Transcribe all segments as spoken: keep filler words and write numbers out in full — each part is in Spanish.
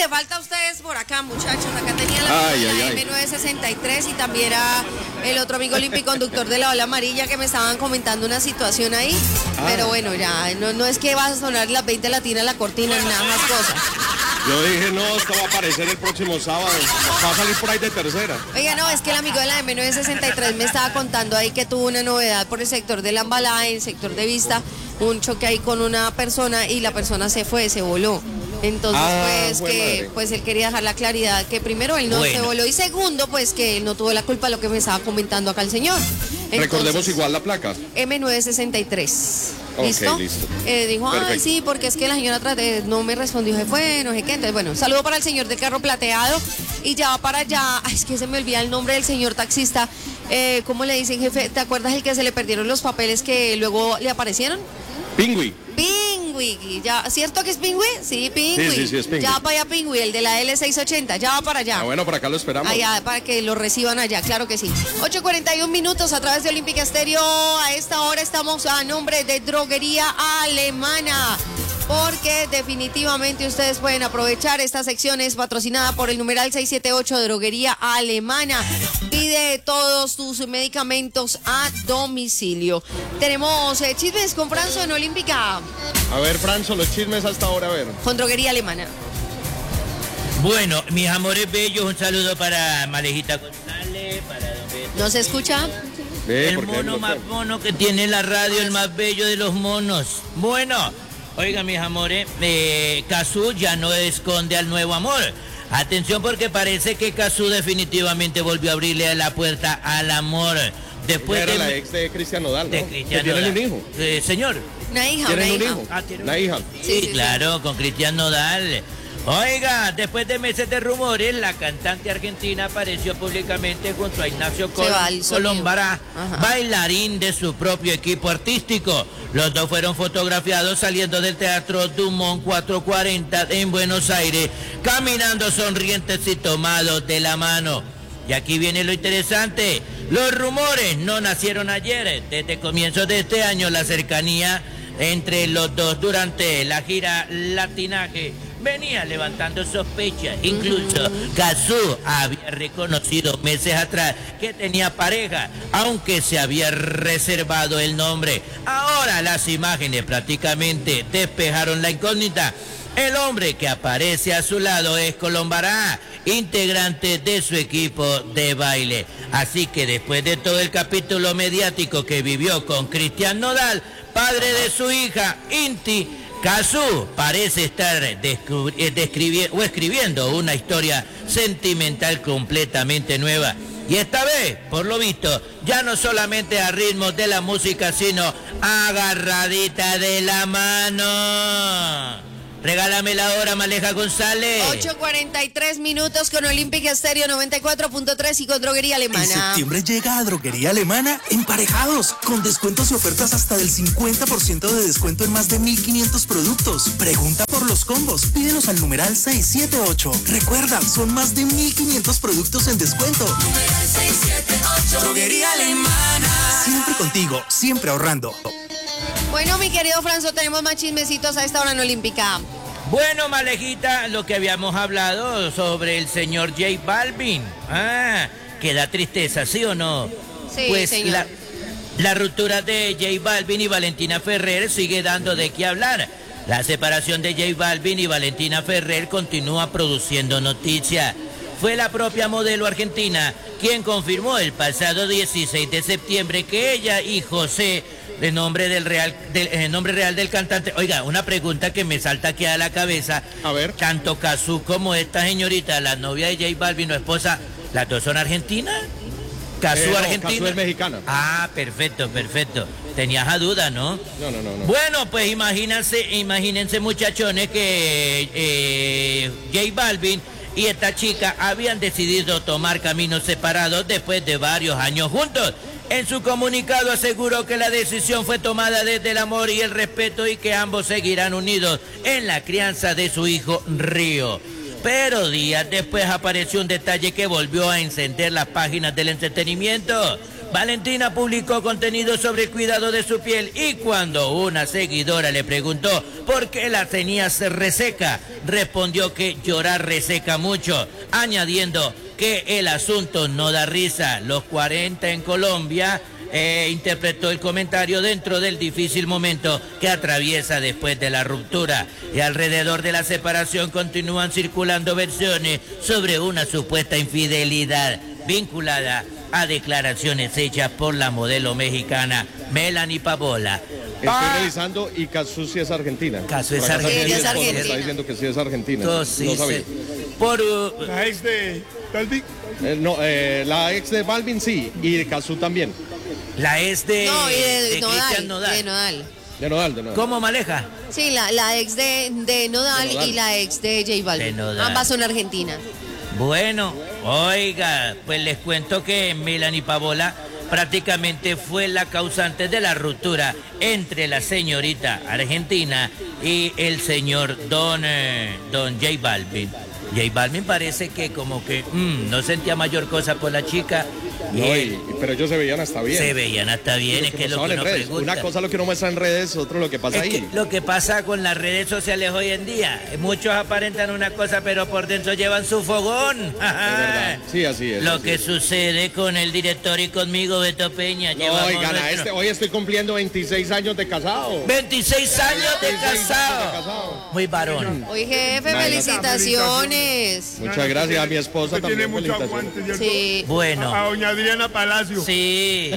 le falta a ustedes por acá, muchachos. Acá tenía la, ay, la ay, M novecientos sesenta y tres y también era el otro amigo olímpico-conductor de la ola amarilla que me estaban comentando una situación ahí. Ah. Pero bueno, ya, no, no es que vas a sonar las veinte latinas la cortina ni nada más cosas. Yo dije, no, esto va a aparecer el próximo sábado. Va a salir por ahí de tercera. Oiga, no, es que el amigo de la M novecientos sesenta y tres me estaba contando ahí que tuvo una novedad por el sector de la embalada, en el sector de Vista, un choque ahí con una persona y la persona se fue, se voló. Entonces, ah, pues que madre. pues él quería dejar la claridad que primero él no bueno. se voló y segundo, pues que él no tuvo la culpa de lo que me estaba comentando acá el señor. Entonces, recordemos igual la placa. M novecientos sesenta y tres. ¿Listo? Okay, listo. Eh, dijo, Perfecto. ay, sí, porque es que la señora traté, no me respondió, se fue, no sé qué. Entonces, bueno, saludo para el señor del carro plateado y ya va para allá. Ay, es que se me olvida el nombre del señor taxista. Eh, ¿Cómo le dicen, jefe? ¿Te acuerdas el que se le perdieron los papeles que luego le aparecieron? Pingüi. Pingüi, ya, ¿cierto que es Pingüi? Sí, Pingüi. Sí, sí, sí, es Pingüi. Ya va para allá Pingüi, el de la L seiscientos ochenta, ya va para allá. Ah, bueno, por acá lo esperamos. Allá, para que lo reciban allá, claro que sí. ocho cuarenta y un minutos a través de Olímpica Estéreo. A esta hora estamos a nombre de Droguería Alemana, porque definitivamente ustedes pueden aprovechar. Esta sección es patrocinada por el numeral seiscientos setenta y ocho de Droguería Alemana. Pide todos tus medicamentos a domicilio. Tenemos eh, chismes con Franzo en Olímpica. A ver, Franzo, los chismes hasta ahora, a ver. Con Droguería Alemana. Bueno, mis amores bellos, un saludo para Malejita González, para Don Beto. ¿No se escucha? Ve, el mono más mono que tiene la radio, el más bello de los monos. Bueno, oiga, mis amores, eh, Cazzu ya no esconde al nuevo amor. Atención, porque parece que Cazzu definitivamente volvió a abrirle la puerta al amor. Después era de la ex de Cristian Nodal, ¿no? De Cristian Nodal. ¿Tienen un hijo? Eh, señor. Una hija, ¿Tienen una un hija. hijo? Ah, ¿tiene una hija? Sí, sí, sí, claro, sí. Con Cristian Nodal. Oiga, después de meses de rumores, la cantante argentina apareció públicamente junto a Ignacio Col Colombará, bailarín de su propio equipo artístico. Los dos fueron fotografiados saliendo del Teatro Dumont cuatrocientos cuarenta en Buenos Aires, caminando sonrientes y tomados de la mano. Y aquí viene lo interesante. Los rumores no nacieron ayer. Desde comienzos de este año, la cercanía entre los dos durante la gira Latinaje venía levantando sospechas. Incluso Cazzu había reconocido meses atrás que tenía pareja, aunque se había reservado el nombre. Ahora las imágenes prácticamente despejaron la incógnita. El hombre que aparece a su lado es Colombará, integrante de su equipo de baile. Así que después de todo el capítulo mediático que vivió con Cristian Nodal, padre de su hija, Inti, Cazzu parece estar describiendo o escribiendo una historia sentimental completamente nueva. Y esta vez, por lo visto, ya no solamente a ritmos de la música, sino agarradita de la mano. Regálame la hora, Maleja González. ocho cuarenta y tres minutos con Olímpica Estéreo noventa y cuatro punto tres y con Droguería Alemana. En septiembre llega a Droguería Alemana Emparejados, con descuentos y ofertas hasta del cincuenta por ciento de descuento en más de mil quinientos productos. Pregunta por los combos, pídenos al numeral seiscientos setenta y ocho. Recuerda, son más de mil quinientos productos en descuento. Numeral seiscientos setenta y ocho. Droguería Alemana. Siempre contigo, siempre ahorrando. Bueno, mi querido Franzo, tenemos más chismecitos a esta hora en Olímpica. Bueno, Malejita, lo que habíamos hablado sobre el señor J Balvin. Ah, que da tristeza, ¿sí o no? Sí, pues señor. La, la ruptura de J Balvin y Valentina Ferrer sigue dando de qué hablar. La separación de J Balvin y Valentina Ferrer continúa produciendo noticias. Fue la propia modelo argentina quien confirmó el pasado dieciséis de septiembre que ella y José, de nombre del real, del eh, nombre real del cantante. Oiga, una pregunta que me salta aquí a la cabeza. A ver. Tanto Cazzu como esta señorita, la novia de J Balvin, o esposa, ¿las dos son argentinas? Cazzu eh, no, argentina. Cazzu es mexicana. Ah, perfecto, perfecto. Tenías a duda, ¿no? No, no, no, no. Bueno, pues imagínense, imagínense muchachones que eh, J Balvin y esta chica habían decidido tomar caminos separados después de varios años juntos. En su comunicado aseguró que la decisión fue tomada desde el amor y el respeto y que ambos seguirán unidos en la crianza de su hijo Río. Pero días después apareció un detalle que volvió a encender las páginas del entretenimiento. Valentina publicó contenido sobre el cuidado de su piel y cuando una seguidora le preguntó por qué la tenía reseca, respondió que llorar reseca mucho, añadiendo que el asunto no da risa. Los cuarenta en Colombia eh, interpretó el comentario dentro del difícil momento que atraviesa después de la ruptura. Y alrededor de la separación continúan circulando versiones sobre una supuesta infidelidad vinculada a declaraciones hechas por la modelo mexicana Melanie Pavola. Estoy ah. revisando y Cazzu sí es argentina. Cazzu es argentina. Es argentina. Está diciendo que sí es argentina. Entonces, no sabía. Por, uh, la ex de Balvin. Eh, no, eh, la ex de Balvin sí, y de Cazzu también. La ex de, no, y de, de Nodal, Cristian Nodal. De Nodal. De Nodal, de Nodal. ¿Cómo maneja? Sí, la, la ex de, de, Nodal de Nodal y la ex de J Balvin. Ambas son argentinas. Bueno, oiga, pues les cuento que Melanie Pavola prácticamente fue la causante de la ruptura entre la señorita argentina y el señor Don, eh, don J Balvin. J Balvin parece que como que mmm, no sentía mayor cosa por la chica. No, y, pero ellos se veían hasta bien. Se veían hasta bien, es que es lo que uno pregunta. Una cosa lo que uno muestra en redes, otro lo que pasa es ahí. Que lo que pasa con las redes sociales hoy en día, muchos aparentan una cosa, pero por dentro llevan su fogón. Es verdad, sí, así es. Lo así que es. sucede con el director y conmigo, Beto Peña. No, oigan, nuestro... este, hoy estoy cumpliendo veintiséis años de casado. veintiséis años de casado. De casado. Muy varón. Oye, jefe, Vaya, felicitaciones. Muchas gracias a mi esposa también. Tiene mucho aguante, ¿cierto? Sí. Bueno. A, a doña Adriana Palacio. Sí.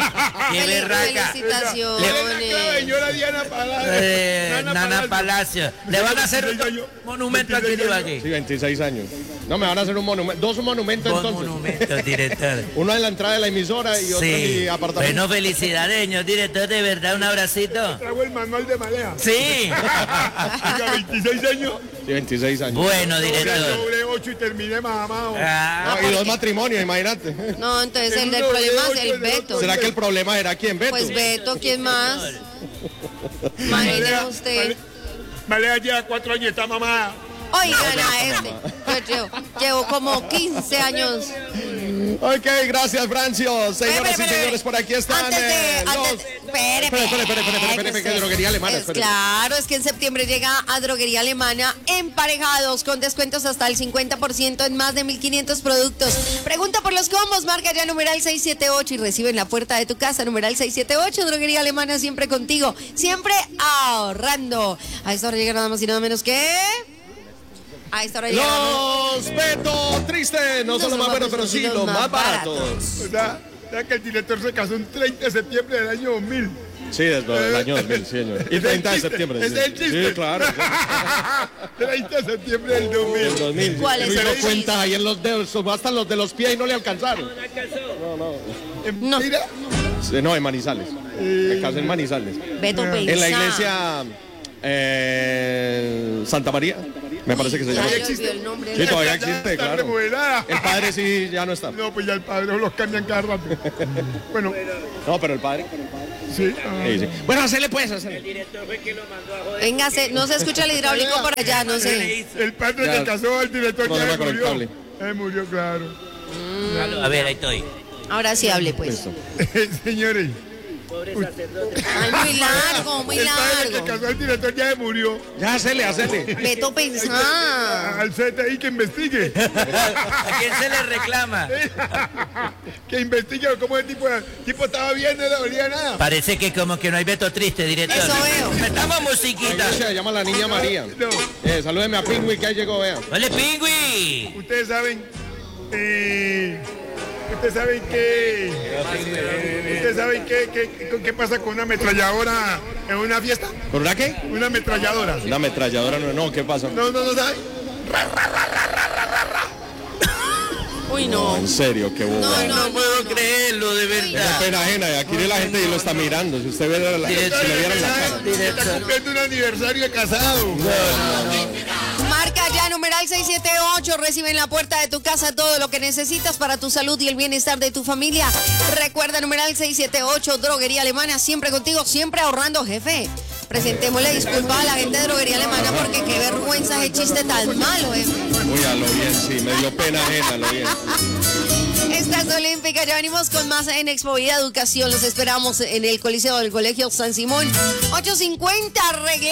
Qué berraca. Felicitaciones. Señora Diana Palacio. Eh, Nana, Nana Palacio. Le van a hacer un monumento aquí, aquí. Sí, veintiséis años. No, me van a hacer un monumento. Dos monumentos Dos entonces. monumentos, director. Uno en la entrada de la emisora y otro sí. en mi apartamento. Bueno, felicidades, señor director. De verdad, un abracito. Trago el manual de Malea. Sí. veintiséis años. Sí, veintiséis años. Bueno, director. Sobre ocho y terminé mamado. Ah, no, y dos matrimonios, imagínate. No, entonces el del problema es el Beto. ¿Será que el problema era quién, Beto? Pues Beto, ¿quién más? Imagínese usted. Malea lleva cuatro años y está mamada. Oigan a este. Yo llevo, llevo como quince años. Ok, gracias, Francio. Señoras y señores, por aquí están. Antes de. Eh, Antes los... de espere, espere, espere, espere, espere, espere, espere, que Droguería Alemana. Es, claro, es que en septiembre llega a Droguería Alemana emparejados con descuentos hasta el cincuenta por ciento en más de mil quinientos productos. Pregunta por los combos, marca ya numeral seis siete ocho y recibe en la puerta de tu casa numeral seis siete ocho. Droguería Alemana siempre contigo, siempre ahorrando. A esta hora llega nada más y nada menos que. A esta hora llega. Los Beto Triste, no, no son los más buenos, pero sí los más baratos. baratos. O sea, ya que el director se casó el treinta de septiembre del año dos mil. Sí, desde el año dos mil, sí, señor. Y treinta de septiembre. ¿Es sí. el chiste? Sí, claro. treinta de septiembre del dos mil. El dos mil. ¿Cuál es el el cuentas ahí en los dedos, hasta los de los pies y no le alcanzaron. No, no. No. Mira. Sí, no, en Manizales. Me casé en Manizales. Beto Pensa. En la iglesia eh, Santa María. Me parece que se llama. ¿Todavía existe? El nombre sí, todavía existe, claro. Remodelada. El padre sí ya no está. No, pues ya el padre los cambian cada rato. Bueno. No, pero el padre. Sí. Ah. sí, sí. Bueno, hacerle pues, hacerle. El director fue quien lo mandó a joder. Véngase, no se escucha el hidráulico por allá, no sé. El padre se casó, el director ya murió. Él murió, claro. Mm. A ver, ahí estoy. Ahora sí hable, pues. Señores. Ay, muy largo, muy el padre largo. que casó el director ya murió. Ya, hacele, hacele. Beto Pensá. Al C T I que investigue. ¿A quién se le reclama? Que investigue cómo el tipo, el tipo estaba bien, no le dolía nada. Parece que como que no hay Beto Triste, director. Eso veo. Metamos musiquita. Se llama la niña María. No. Eh, salúdeme a Pingüi que ahí llegó, vean. ¡Hola, Pingüi! Ustedes saben, eh, ustedes saben que, ustedes saben que, que, qué pasa con una ametralladora en una fiesta. ¿Con una qué? Una ametralladora. Una ametralladora, no, no, ¿qué pasa? No, no, no, ¿sabes? Uy, no. No, en serio, qué bobo. No, no, No puedo creerlo, de Es verdad. pena ajena, y aquí la gente y lo está mirando. Si usted viera la, si le vieran la cara. Está cumpliendo un aniversario de casado. Marca ya numeral seis siete ocho, recibe en la puerta de tu casa todo lo que necesitas para tu salud y el bienestar de tu familia. Recuerda numeral seis siete ocho, Droguería Alemana, siempre contigo, siempre ahorrando, jefe. Presentémosle disculpas a la gente de Droguería Alemana porque qué vergüenza ese chiste tan malo, jefe. Uy, a lo bien, sí, me dio pena ajena, a lo bien. Estás Casa Olímpica. Ya venimos con más en Expo Vida Educación. Los esperamos en el Coliseo del Colegio San Simón. ocho cincuenta, arregla.